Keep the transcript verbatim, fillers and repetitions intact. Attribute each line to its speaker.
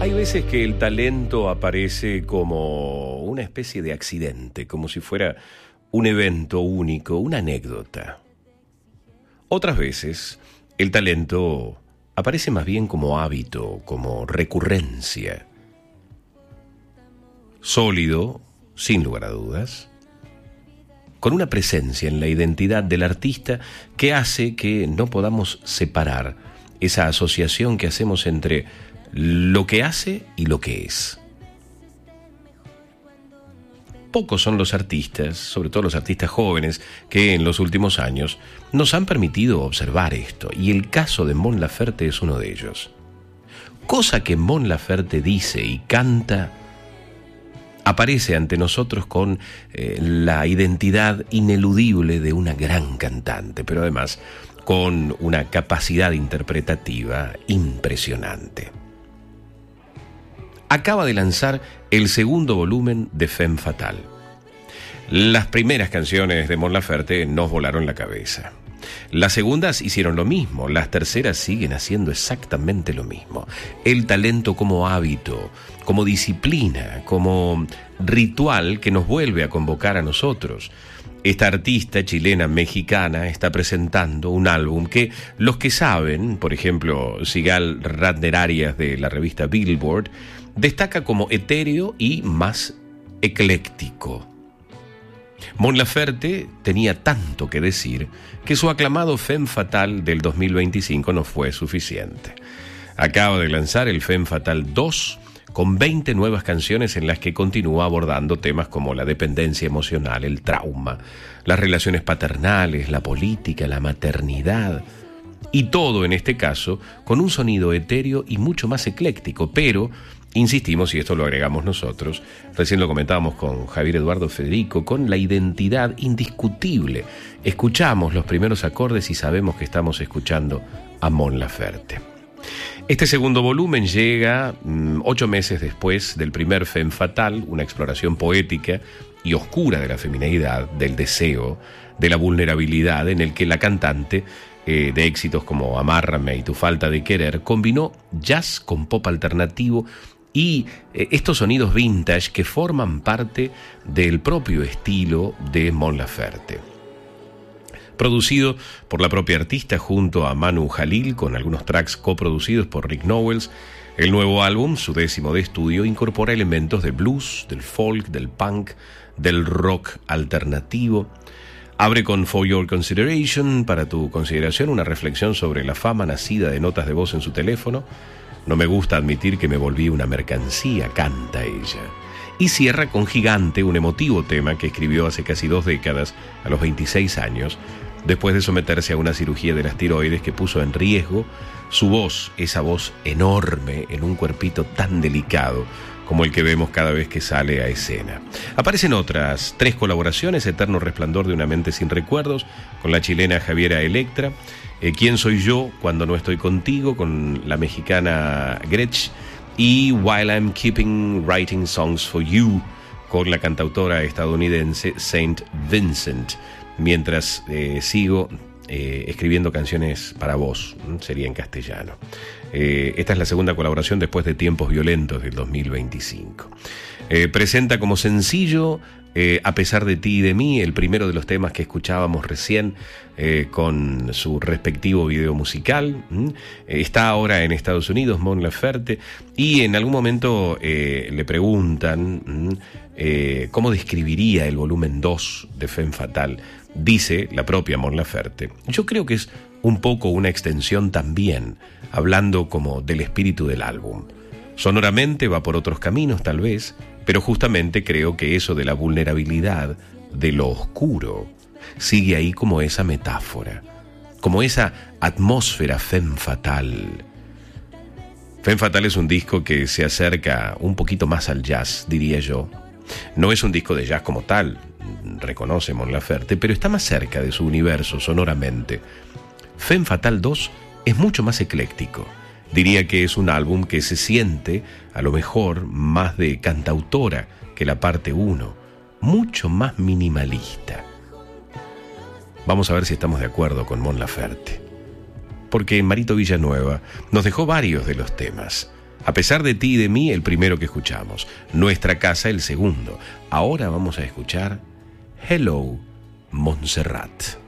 Speaker 1: Hay veces que el talento aparece como una especie de accidente, como si fuera un evento único, una anécdota. Otras veces, el talento aparece más bien como hábito, como recurrencia. Sólido, sin lugar a dudas, con una presencia en la identidad del artista que hace que no podamos separar esa asociación que hacemos entre lo que hace y lo que es. Pocos son los artistas, sobre todo los artistas jóvenes, que en los últimos años nos han permitido observar esto, y el caso de Mon Laferte es uno de ellos. Cosa que Mon Laferte dice y canta aparece ante nosotros con eh, la identidad ineludible de una gran cantante, pero además con una capacidad interpretativa impresionante. Acaba de lanzar el segundo volumen de Femme Fatale. Las primeras canciones de Mon Laferte nos volaron la cabeza. Las segundas hicieron lo mismo, las terceras siguen haciendo exactamente lo mismo. El talento como hábito, como disciplina, como ritual que nos vuelve a convocar a nosotros. Esta artista chilena mexicana está presentando un álbum que los que saben, por ejemplo, Sigal Ratner Arias de la revista Billboard, destaca como etéreo y más ecléctico. Mon Laferte tenía tanto que decir que su aclamado Femme Fatale del dos mil veinticinco no fue suficiente. Acaba de lanzar el Femme Fatale dos con veinte nuevas canciones en las que continúa abordando temas como la dependencia emocional, el trauma, las relaciones paternales, la política, la maternidad, y todo en este caso con un sonido etéreo y mucho más ecléctico, pero insistimos, y esto lo agregamos nosotros, recién lo comentábamos con Javier Eduardo Federico, con la identidad indiscutible. Escuchamos los primeros acordes y sabemos que estamos escuchando a Mon Laferte. Este segundo volumen llega mmm, ocho meses después del primer Femme Fatale, una exploración poética y oscura de la femineidad, del deseo, de la vulnerabilidad, en el que la cantante eh, de éxitos como Amárrame y Tu falta de querer combinó jazz con pop alternativo y eh, estos sonidos vintage que forman parte del propio estilo de Mon Laferte. Producido por la propia artista junto a Manu Jalil, con algunos tracks coproducidos por Rick Nowels, el nuevo álbum, su décimo de estudio, incorpora elementos del blues, del folk, del punk, del rock alternativo. Abre con For Your Consideration, para tu consideración, una reflexión sobre la fama nacida de notas de voz en su teléfono. No me gusta admitir que me volví una mercancía, canta ella. Y cierra con Gigante, un emotivo tema que escribió hace casi dos décadas, a los veintiséis años, después de someterse a una cirugía de las tiroides que puso en riesgo su voz, esa voz enorme en un cuerpito tan delicado como el que vemos cada vez que sale a escena. Aparecen otras tres colaboraciones: Eterno Resplandor de una mente sin recuerdos, con la chilena Javiera Electra, eh, ¿Quién soy yo cuando no estoy contigo?, con la mexicana Gretsch, y While I'm Keeping Writing Songs for You, con la cantautora estadounidense Saint Vincent, mientras eh, sigo eh, escribiendo canciones para vos, sería en castellano. Eh, esta es la segunda colaboración después de Tiempos Violentos del dos mil veinticinco. Eh, presenta como sencillo eh, A pesar de ti y de mí, el primero de los temas que escuchábamos recién, eh, con su respectivo video musical. ¿Mm? Eh, está ahora en Estados Unidos Mon Laferte, y en algún momento eh, le preguntan ¿Mm? eh, cómo describiría el volumen dos de Femme Fatale. Dice la propia Mon Laferte: yo creo que es un poco una extensión también, hablando como del espíritu del álbum. Sonoramente va por otros caminos tal vez, pero justamente creo que eso de la vulnerabilidad, de lo oscuro, sigue ahí como esa metáfora, como esa atmósfera Femme Fatale. Femme Fatale es un disco que se acerca un poquito más al jazz, diría yo. No es un disco de jazz como tal, reconoce Mon Laferte, pero está más cerca de su universo sonoramente. Femme Fatale dos es mucho más ecléctico. Diría que es un álbum que se siente, a lo mejor, más de cantautora que la parte uno, mucho más minimalista. Vamos a ver si estamos de acuerdo con Mon Laferte. Porque Marito Villanueva nos dejó varios de los temas. A pesar de ti y de mí, el primero que escuchamos. Nuestra casa, el segundo. Ahora vamos a escuchar Hello, Montserrat.